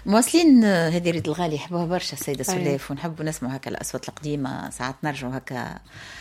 مواصلين هذه ريد الغالي يحبوها برشا السيدة سلاف، ونحبوا نسمعوا هكا الأصوات القديمة، ساعات نرجعوا هكا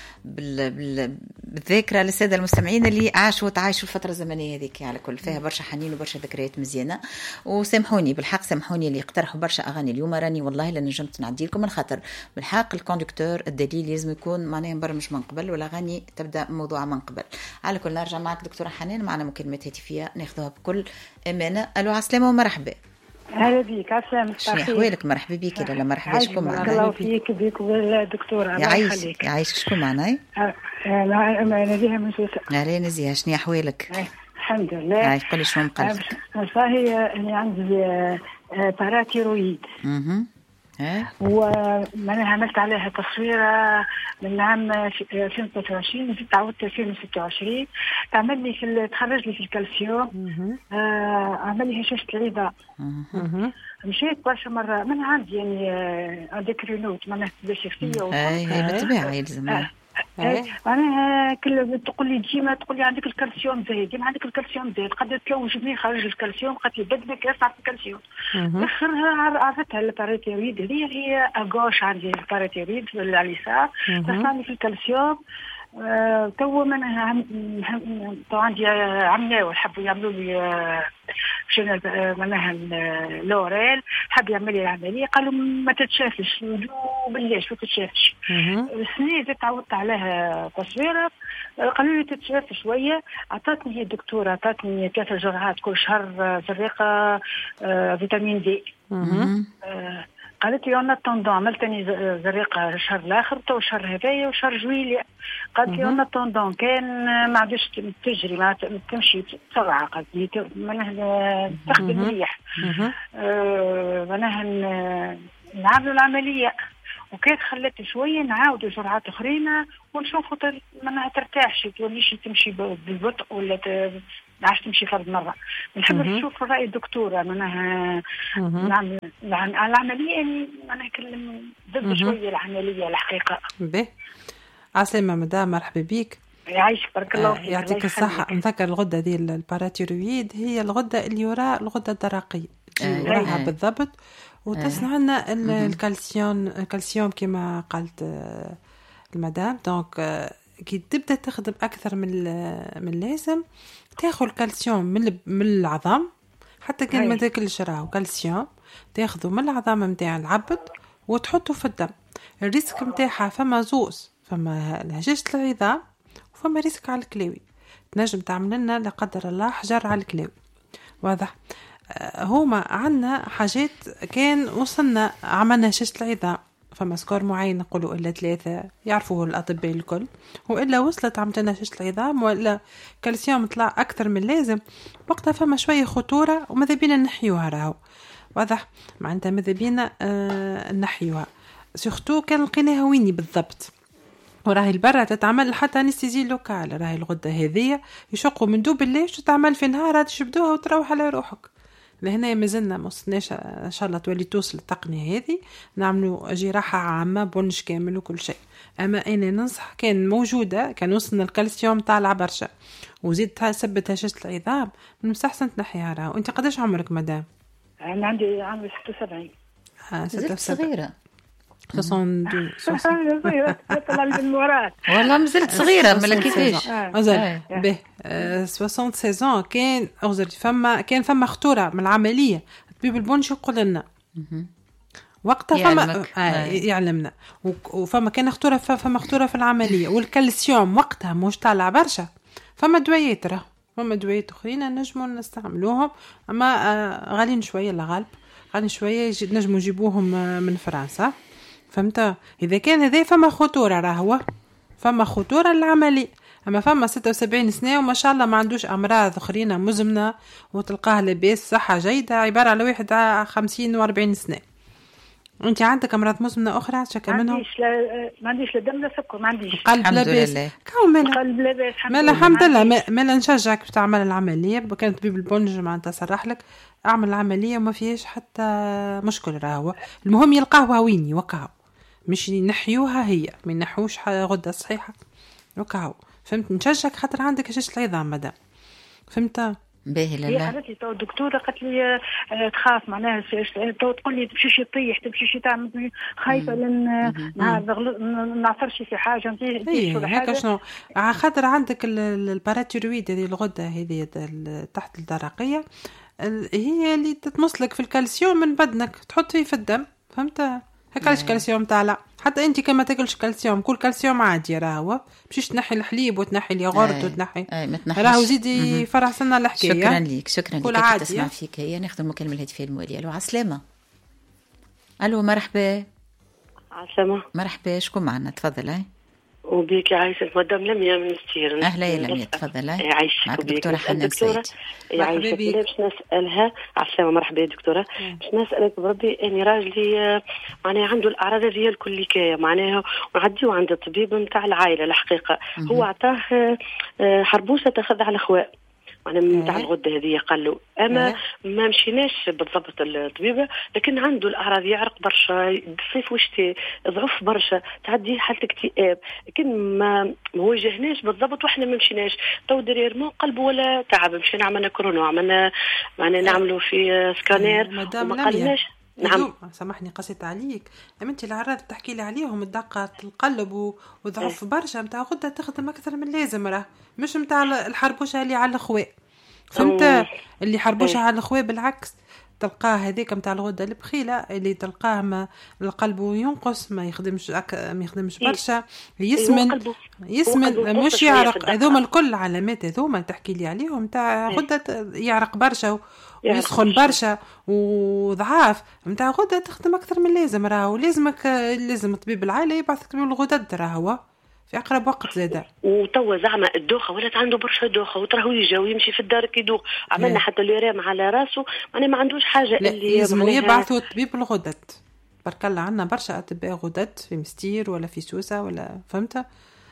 بالذاكرة للسادة المستمعين اللي عاشوا وتعايشوا الفترة الزمنية هذيك، على كل فيها برشا حنين وبرشا ذكريات مزيانة. وسامحوني بالحق، سامحوني اللي يقترحوا برشا أغاني اليوم، راني والله لا نجمت نعدي لكم، من خاطر بالحق الكوندكتور الدليل لازم يكون معناها مبرمج من قبل، والأغاني تبدأ موضوع من قبل. على كل نرجع معك دكتورة حنان، معنا مكالمات هاتفية ناخذها بكل أمانة. ألو عسلامة ومرحبا. هلا بيك، عسلامة. شنو أحوالك؟ مرحبا بيك. لا مرحبا، شكون معنا؟ بارك الله فيك بيك والدكتورة. يعيشك. شكون معنا؟ نزيهة من سوسة. أهلا نزيهة، شنو أحوالك؟ الحمد لله. قولي شنو مقلب. صحيح أنا عندي باراثيرويد، وأنا عملت عليها تصويرة من عام 2023 وزدت عودت 2026. عمل لي تخرج لي في الكالسيوم، عمل لي هشاشة العظام. مشيت برشا مرة، من عندي يعني عندك رينوت معناها بشرية هي بالطبيعة يلزم. أنا كل تقول لي ديما تقول لي عندك الكالسيوم زايد، ديما عندك الكالسيوم زايد، قد تلوجني خارج الكالسيوم، قد بدك يرفع في الكالسيوم. آخرها عرفتها الباراثيرويد هي أغوش، عندي الباراثيرويد على اليسار ترفعني في الكالسيوم. تو منها تو عندي عملاوي حبوا يعملوا لي شنو معناها لوريل، حب يعمل لي العمليه، قالوا ما تتشافش بالله شو تتشافش. السنه زدت تعودت عليها تصويره، قالوا لي تتشاف شويه. عطاتني هي الدكتوره، عطاتني 3 جرعات كل شهر زريقه فيتامين دي. قالت لي انا طوندون، عملتني زريقه الشهر الاخر، تو الشهر هذايا وشهر جويليا. قالت لي انا طوندون كان ما عادش تجري، ما تمشي بسرعه، قالت لي معناها تخدم مليح، معناها نعملوا العمليه. وكانت خلت شويه نعاودوا جرعات اخرين ونشوفوا معناها ترتاحش، توليش تمشي بالبطء ولا عاش تمشي فرد مرة. نحب نشوف رأي الدكتورة معناها نعمل العملية، أنا أكلم ضد شوية العملية الحقيقة. به عسلامة مدام، مرحبا بيك. يعيشك بارك الله فيك. يعطيك الصحة. نذكر الغدة دي الباراثيرويد هي الغدة اللي وراء الغدة الدرقية، وراها بالضبط، وتصنع لنا الكالسيوم كما قالت المدام. دونك كي تبدأ تخدم أكثر من لازم تاخذ الكالسيوم من العظام، حتى كان ما تاكلش راهو كالسيوم تاخذه من العظام نتاع العبد وتحطه في الدم. الريسك نتاعها فما زوز، فما هشاشة العظام وفما ريسك على الكلاوي، تنجم تعمل لنا لا قدر الله حجر على الكلاوي. واضح؟ هما عنا حاجات كان وصلنا عملنا هشاشة العظام، فما سكور معين نقولوا إلا 3 يعرفوه الأطباء الكل، وإلا وصلت عملنا هشاشة العظام وإلا كالسيوم طلع أكثر من لازم، وقتها فما شوية خطورة وماذا بينا نحيوها. راهو واضح معناتها ماذا بينا نحيوها، سورتو كان لقيناها ويني بالضبط. وراهي البرة تتعمل حتى انستيزي لوكال، راهي الغدة هذية يشقوا من دوب الليل شو تعمل في نهار تشبدوها وتروح على روحك. لهنا مازلنا ما وصلناش، ان شاء الله تولي توصل التقنيه هذه، نعملوا جراحه عامه بونش كامل وكل شيء. اما انا ننصح كان موجوده، كان وصلنا الكالسيوم طالع برشا وزيدتها سبت هشاشة العظام، من مستحسن تنحيها. راهو انت قداش عمرك مدام؟ انا عندي عمري 76. 76 صغيره. 62 والله مازلت صغيره ملا كيفاش. به 76 كان كان فما خطوره من العمليه. الطبيب البونشي يقول لنا وقتها فما يعلمنا، وفما كان خطوره، فما خطوره في العمليه، والكالسيوم وقتها مش طالع برشا. فما دويات، فما دويات اخرين نجموا نستعملوهم، اما غاليين شويه، الغالب غاليين شويه، نجموا نجيبوهم من فرنسا. فهمت؟ إذا كان هذا فما خطورة، راهو فما خطورة للعملية. أما فما 76 سنة وما شاء الله ما عندوش أمراض أخرين مزمنة وتلقاه لاباس صحة جيدة، عبارة على واحد 50 و40 سنة. أنت عندك أمراض مزمنة أخرى شكا منهم؟ ما عنديش لا دم لا سكر، ما عنديش قلب لاباس. قلب لاباس الحمد لله. ما نشجعك باش تعمل العملية، كانت طبيب البونج معناتها صرح لك أعمل العملية وما فيهاش حتى مشكلة. راهو المهم يلقاوها وين يوقعوا، مش ينحيوها هي، ما ينحوش غدة صحيحة وكاو. فهمت؟ نشجعك خاطر عندك هشاشة العظام مدام. فهمت؟ باهي لا هي قالت لي تو الدكتوره قالت لي تخاف معناها تو تقول لي تمشيش تطيح تمشيش تعمل خايفه لان نعثرش في حاجه نطيح هكا شنو خاطر عندك الباراتيرويد هذه الغده هذه تحت الدرقيه هي اللي تتمصلك في الكالسيوم من بدنك تحط فيه في الدم فهمت هكاش كالسيوم طالع حتى انت كما تاكلش كالسيوم كل كالسيوم عادي راهو مشيش تنحي الحليب وتنحي الياغورت وتنحي راهو زيدي فرح سنة الحكايه. شكرا لك تسمع فيك. هي ناخذ المكالمه الهاتفيه المواليه. الو عسلامه. الو مرحبا. عسلامه. مرحبا شكون معنا تفضل. هاي وبيك عايشة مدام لميا من ستيرن. أهلا يا لميا تفضل. عايشك معك دكتورة حنان سيد. عايشك باش نسألها عسلامة مرحبا يا دكتورة. باش نسألك بربي أني راجلي معناها عنده الأعراض هذه الكليكية معناها ونعديو عند الطبيب نتاع العائلة الحقيقة هو عطاه حربوسة تاخذ على الأخوة معناها نتاع الغده هذه قال له اما ما مشيناش بالضبط الطبيبه لكن عنده الاعراض يعرق برشا الصيف والشتاء ضعف برشا تعدي حاله اكتئاب لكن ما واجهناش بالضبط واحنا ما مشيناش تو دريرمون قلبه ولا تعب مشينا عملنا كورونا عملنا معنا نعملوا في سكانير وما قالناش. نعم سامحني قصيت عليك انت الاعراض تحكي لي عليهم الدقه القلب وضعف برشا نتاع غده تخدم اكثر من لازم راه مش نتاع الحربوشه اللي على الاخوه فهمت اللي حربوشه على الاخوه بالعكس تلقاه هذيك نتاع الغده البخيله اللي تلقاه ما القلب ينقص ما يخدمش برشا يسمن مش يعرق هذوما الكل علامات هذوما تحكي لي عليهم نتاع غده يعرق برشا ويسخن برشا وضعاف نتاع غده تخدم اكثر من لازم راهو لازم طبيب العائله يبعث طبيب الغدد راهو في اقرب وقت زاده. وتوا زعما الدوخه ولات عنده برشا دوخه وتراهو يجي ويمشي في الدار كيدوخ عملنا حتى اللي رام على راسه معناها ما عندوش حاجه اللي لازم يبعثوا طبيب الغدد برك الله عندنا برشا اطباء غدد في مستير ولا في سوسه ولا فهمت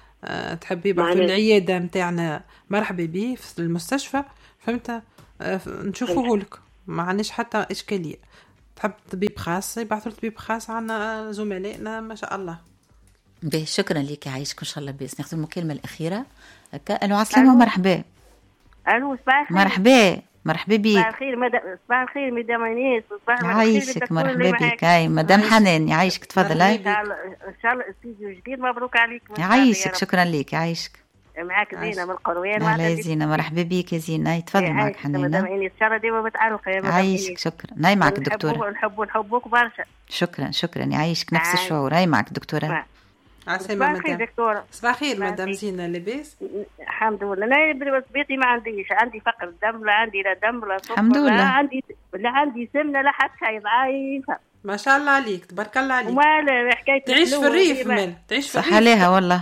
تحب يبعث في العياده نتاعنا مرحبا بيه في المستشفى فهمت نشوفوه لك ما عندناش حتى اشكاليه تحب طبيب خاص يبعثوا طبيب خاص عندنا زملائنا ما شاء الله. به شكرا لك عايشك ان شاء الله بس ناخذ المكالمه الاخيره. الو عسلامه مرحبا. الو صباح مرحبا بك. صباح الخير مدام انيس. عايشك مرحبا بك. هاي مدام حنان يعيشك تفضل. هاي ان شاء الله استديو جديد مبروك عليك. يعيشك شكرا لك يعيشك. معك زينه من القروان. هلا زينه مرحبا بك يا زينه. هاي تفضل معك حنان. مدام انيس ان شاء الله ديما متعلقه يا مدام. عايشك شكرا. هاي معك الدكتوره. نحبوك برشا. شكرا يعيشك نفس الشعور. هاي معك الدكتوره. عسلامة مدام. صباح الخير مدام زينة لاباس؟ الحمد لله. أنا بيتي ما عندي فقر دم لا عندي لا دم لا سكر الحمد لله. لا عندي سمنة لا حتى شيء ضعيفة ما شاء الله عليك تبارك الله عليك. وما حكاية تعيش في الريف مال تعيش في الريف. صح عليها والله.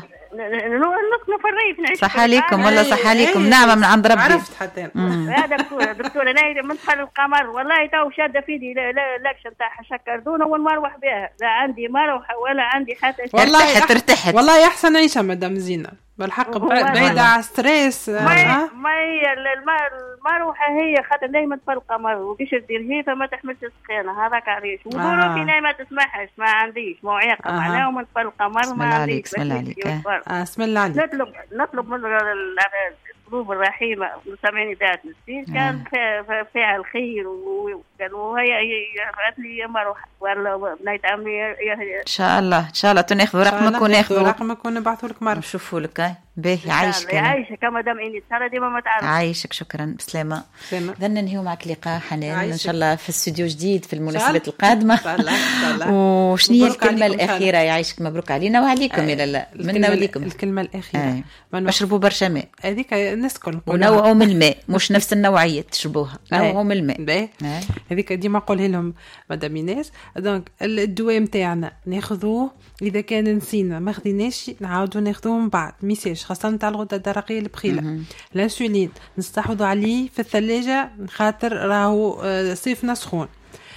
نسكن في الريف نعيش. صح عليكم والله صح عليكم نعمة من عند ربي. عرفت حتى دكتورة أنا منطقة القمر والله تو شادة فيدي لاكشن تاع شكردون ونروح بها لا عندي مروحة ولا عندي حتى شيء. والله ارتحت والله يحسن عيشة مدام زينة بالحق بعيدة على ستريس. ما هي المروحة هي خاطر دايما في القمر وكيش تدير هي فما تحملش السخانة هذاك عريش وقولوا في ما تسمحش ما عنديش معيقة معناها من في القمر ما عنديش. بسم الله عليك. بسم الله عليك. نطلب من القلوب الرحيمة سامعني ذات مسكين كان فيها الخير وهي قالت لي مروحة ولا بنيت عمي ان شاء الله تناخذوا رقمك ونبعثوا لك مرة نشوفوا لك. باهي يعيشك. يعيشك مدام اني ترى ديما ما تعرف. عايشك شكرا بسلامة. ظن ننهيو معك لقاء حنان ان شاء الله في استوديو جديد في المناسبات القادمة. وشنو هي الكلمة الأخيرة؟ يعيشك مبروك علينا وعليكم. لا منا وليكم الكلمة الأخيرة اشربوا برشا ماء. هذيك نسكن ونوعوا من الماء مش نفس النوعية تشربوها. نوعوا من الماء. هذيك ديما نقولها لهم مدام ايناس. دونك الدواء نتاعنا ناخذوه اذا كان نسينا ما خديناش نعاودوا ناخذوه من بعد ميساج خاصة نتاع الغدة الدرقية البخيلة. الانسولين نستحوذوا عليه في الثلاجة خاطر راهو صيفنا سخون.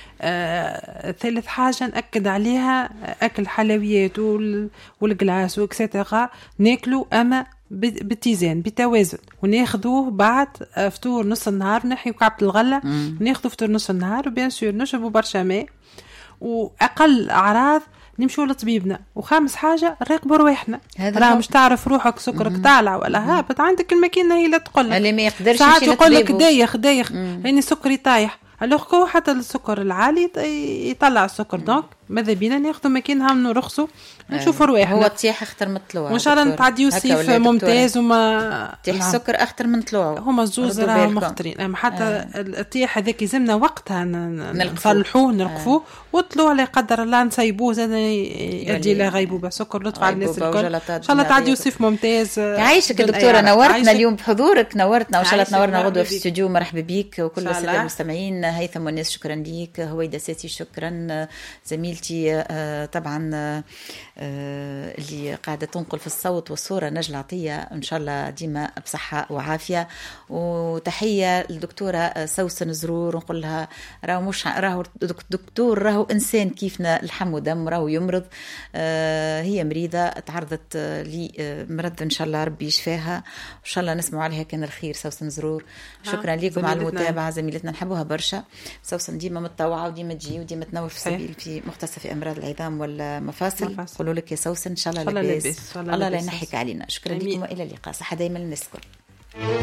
ثالث حاجة نأكد عليها أكل حلويات والقلاص وكسيتغا ناكلوا أما باتزان بتوازن وناخذوه بعد فطور نص النهار نحيو كعبة الغلة ناخذوا فطور نص النهار وبيان سور نشربوا برشا ماء وأقل أعراض نمشوا لطبيبنا. وخامس حاجه نراقبوا رواحنا، راه مش تعرف روحك سكرك طالع ولا هابط، عندك الماكينه هي لا تقول لك اللي ما يقدرش ساعات يقول لك دايخ يعني سكري طايح، الوغ حتى السكر العالي يطلع السكر. دونك ماذا بينا ناخذوا ماكينها نرخصوا نشوفوا رواحنا. هو الطيح اخطر من الطلوع، وان شاء الله نتعديو صيف ممتاز. وما طيح السكر اخطر من طلوعه، هما الزوز راه مخطرين. اما حتى الطيح هذاك يلزمنا وقتها نصلحوه نرقفوه وطلوع لا قدر الله نسيبوه زاد يؤدي الى غيبوبه سكر. لطف على الناس الكل، ان شاء الله تعديو صيف ممتاز. يعيشك الدكتوره، نورتنا اليوم بحضورك، نورتنا وان شاء الله تنورنا غدوه في الاستوديو. مرحبا بك وكل الساده المستمعين. هيثم والناس شكرا ليك، هويدا ساتي شكرا، زميلتي طبعا اللي قاعدة تنقل في الصوت والصورة نجلة عطية، إن شاء الله ديما بصحة وعافية. وتحية للدكتورة سوسن زرور، نقول لها راهو مش راهو دكتور، راهو إنسان كيفنا، لحم ودم، راهو يمرض. هي مريضة تعرضت لمرض، إن شاء الله ربي يشفاها، إن شاء الله نسمع عليها كان الخير. سوسن زرور شكرا لكم على المتابعة، زميلتنا نحبوها برشا. سوسن ديما متطوعة وديما تجي وديما تنور في سبيل في مختصة في أمراض العظام والمفاصل. قولوا لك يا سوسن إن شاء الله لاباس، الله لا ينحك علينا. شكرا لكم وإلى اللقاء، صحة دايما للناس الكل.